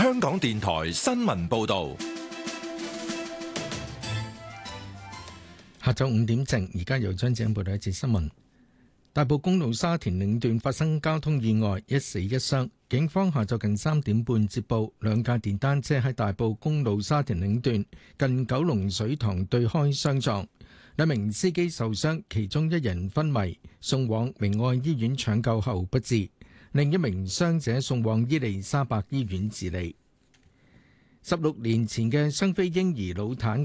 香港電台新聞報道。 下晝5點正，而家由張子欣報道一節新聞。大埔公路沙田嶺段發生交通意外，一死一傷。警方下晝近3點半接報，兩架電單車喺大埔公路沙田嶺段近九龍水塘對開相撞，兩名司機受傷，其中一人昏迷，送往明愛醫院搶救後不治，另一名傷者送往伊利沙伯醫院治理。16年前嘅雙非嬰兒腦癱